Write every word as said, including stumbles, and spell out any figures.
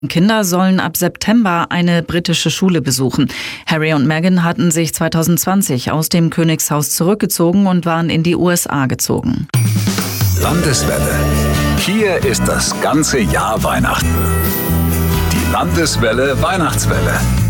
Kinder sollen ab September eine britische Schule besuchen. Harry und Meghan hatten sich zwanzig zwanzig aus dem Königshaus zurückgezogen und waren in die U S A gezogen. Landeswelle. Hier ist das ganze Jahr Weihnachten. Die Landeswelle Weihnachtswelle.